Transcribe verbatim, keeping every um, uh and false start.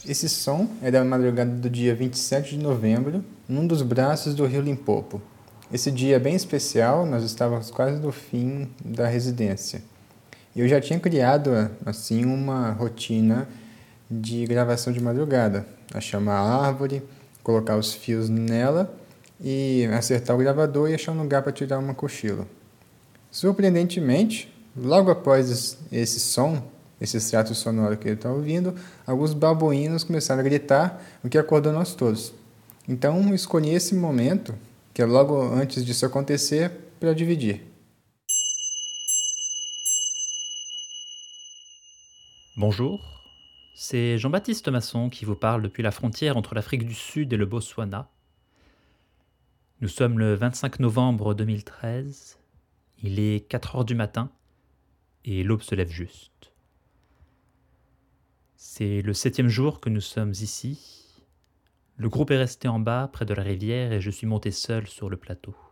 Esse som é da madrugada do dia vinte e sete de novembro, num dos braços do rio Limpopo. Esse dia é bem especial, nós estávamos quase no fim da residência. Eu já tinha criado, assim, uma rotina de gravação de madrugada. Achar uma árvore, colocar os fios nela e acertar o gravador e achar um lugar para tirar uma cochilo. Surpreendentemente, logo após esse som, esse extrato sonoro que ele está ouvindo, alguns babuínos começaram a gritar, o que acordou nós todos. Então, escolhi esse momento, que é logo antes disso acontecer, para dividir. Bonjour, c'est Jean-Baptiste Masson qui vous parle depuis la frontière entre l'Afrique du Sud et le Botswana. Nous sommes le vingt-cinq novembre deux mille treize, il est quatre heures du matin et l'aube se lève juste. C'est le septième jour que nous sommes ici. Le groupe est resté en bas près de la rivière et je suis monté seul sur le plateau.